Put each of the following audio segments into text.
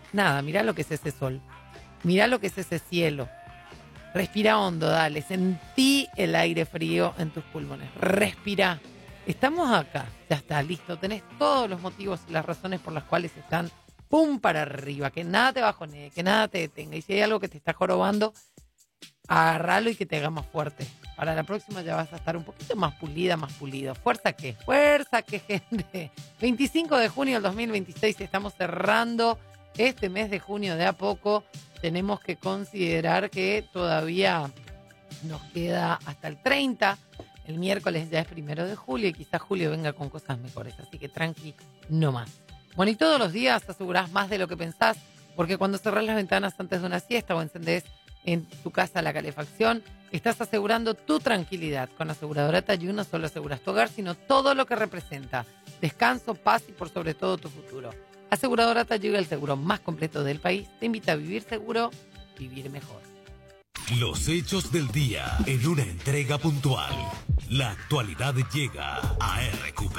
Nada, mirá lo que es ese sol. Mirá lo que es ese cielo. Respira hondo, dale. Sentí el aire frío en tus pulmones. Respira. Estamos acá. Ya está, listo. Tenés todos los motivos y las razones por las cuales están pum para arriba. Que nada te bajonee, que nada te detenga. Y si hay algo que te está jorobando, agárralo y que te haga más fuerte. Para la próxima ya vas a estar un poquito más pulida, más pulido. ¿Fuerza qué? Fuerza qué, gente. 25 de junio del 2026, estamos cerrando este mes de junio de a poco. Tenemos que considerar que todavía nos queda hasta el 30. El miércoles ya es 1 de julio y quizás julio venga con cosas mejores. Así que tranqui, no más. Bueno, y todos los días asegurás más de lo que pensás, porque cuando cerrás las ventanas antes de una siesta o encendés en tu casa la calefacción, estás asegurando tu tranquilidad. Con Aseguradora Tayú no solo aseguras tu hogar, sino todo lo que representa. Descanso, paz y por sobre todo tu futuro. Aseguradora Tayú, el seguro más completo del país, te invita a vivir seguro, vivir mejor. Los hechos del día en una entrega puntual. La actualidad llega a RQP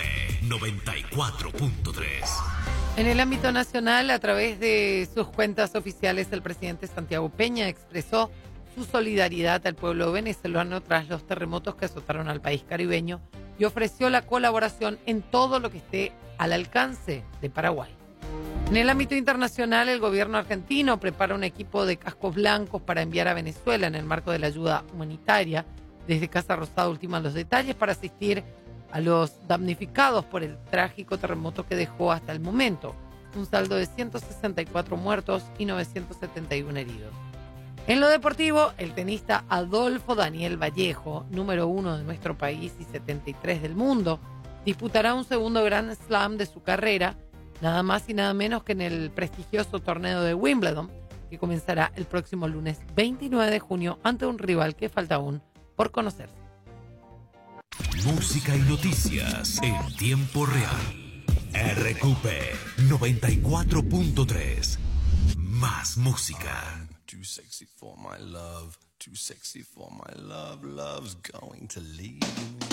94.3. En el ámbito nacional, a través de sus cuentas oficiales, el presidente Santiago Peña expresó su solidaridad al pueblo venezolano tras los terremotos que azotaron al país caribeño y ofreció la colaboración en todo lo que esté al alcance de Paraguay. En el ámbito internacional, el gobierno argentino prepara un equipo de cascos blancos para enviar a Venezuela en el marco de la ayuda humanitaria. Desde Casa Rosada ultiman los detalles para asistir a los damnificados por el trágico terremoto que dejó hasta el momento un saldo de 164 muertos y 971 heridos. En lo deportivo, el tenista Adolfo Daniel Vallejo, número 1 de nuestro país y 73 del mundo, disputará un segundo Grand Slam de su carrera, nada más y nada menos que en el prestigioso torneo de Wimbledon, que comenzará el próximo lunes 29 de junio ante un rival que falta aún por conocerse. Música y noticias en tiempo real. RQP 94.3. Más música. Too sexy for my love, too sexy for my love, love's going to leave me.